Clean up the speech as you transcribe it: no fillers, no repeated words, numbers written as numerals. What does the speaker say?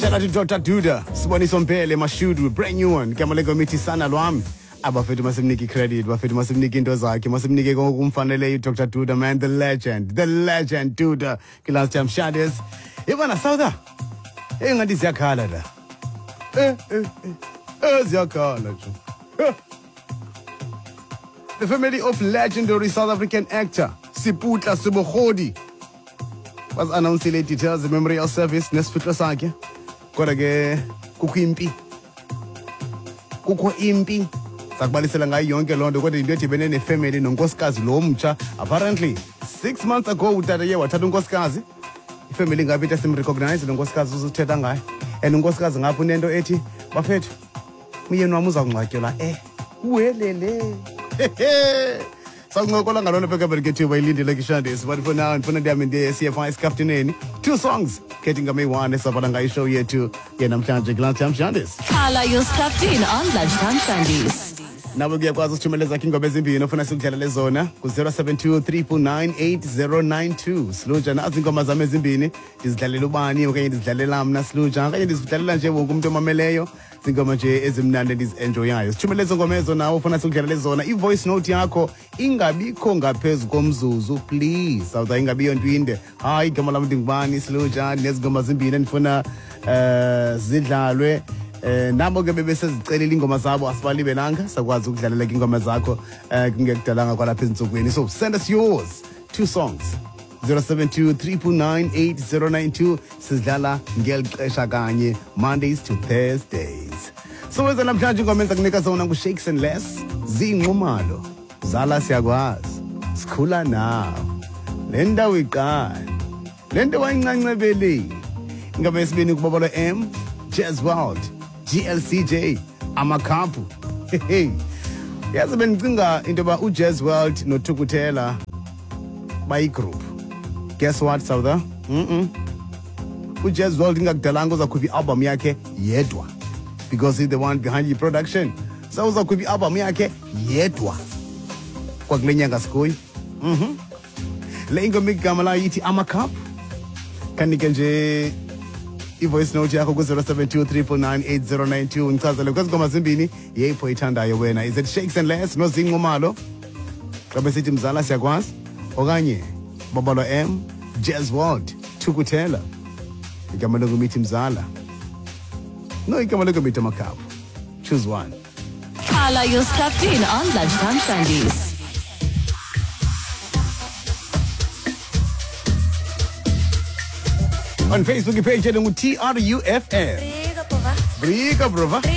Shout out to Dr. Duda, Siboniso Mpele, Mashudu, brand new one. Kamalego miti sana lwami. Abafethu masimniki credit, bafethu masimniki into zakhe, masimniki kumfanele Dr. Duda, man, the legend Duda. Kilasi Chamshades. Ibana Sauda. Ngathi ziyakhala la. Ziyakhala jo. The family of legendary South African actor Siputla Sobogodi was announcing late details the memorial service nesifihlo sakhe. Kodwa ke kukho impi sakubalisela ngayo yonke lonto kodwa into edibene nefamily nonkosikazi lo mtsha. Apparently 6 months ago utata ye wathatha unkosikazi. Ifamily ngabe into simrecognize nonkosikazi uzuthetha ngayo and unkosikazi ngapha unento ethi bafethu uyeni wami uza kungcwatyelwa welele. Sangokola ngalona pheka berikethu bayilindile kishandesi but for now ndifuna ndiyame ndiye CFI Skaftineni 2 songs getting ngame one esabala ngayo show yethu namhlanje Glance Chamshandesi. Khala yoSkaftin on Lunchtime Shandies. Nawe kuyakwazi usithumeleza ingoma ezimbini ofuna sikudlalele zona ku 0723998092. Sluja nazi ingoma zami ezimbini ndizidlalela ubani okanye ndizidlalela mina Sluja okanye ndizidlalela nje wonke umuntu omameleyo. Ingoma nje ezimnandi ndizenjoyayo. Sithumeleze ingoma ezo nawe ufuna sikudlalele zona. I-voice note yakho ingabikho ngaphezulu komzuzu please. Sawuza ingabiyo ntwinde. Hayi igama lami ndingubani Sluja nezingoma ezimbini ndifuna zidlalwe. Nabo ke bebesezicelela ingoma zabo asibalibenanga sakwazi ukudlalela ingoma zakho kungekudalanga kwalapha ezinsukwini. So send us yours 2 songs 0723998092 sidlala ngelixesha kanye Mondays to Thursdays. So wena namhlanje ingoma enza kunika zona nguShakes and Less zinqumalo zala siyakwazi sikhula nawe lenda wiqala lento wayincancebeli ingoma yesibini kubabalo M Jazz World GLCJ Amakhampu. Yazi bengicinga into ba uJazz World noThukuthela bayi group. Guess what Sauda? uJazz World ingakudalanga uzakhupha album yakhe yedwa because he's the one behind the production. So uzakhupha album yakhe yedwa kwakule nyanga sikuyi. Le ingoma igama la yithi Amakhampu. Kanike nje i-voice note yakho ku 0723998092 ngichazele kwezingoma zimbini yeyipho ithandayo wena. Is it Shakes and Less nozinqumalo qabe sithi mzala siyakwazi okanye babalo M Jazz World Thukuthela igama lokumithi mzala no igama lokumithi Amakhampu. Choose one. Khala yoSkaftin on Lunchtime Shandies. On Facebook page yethu ngu TRUFM. Brika brova.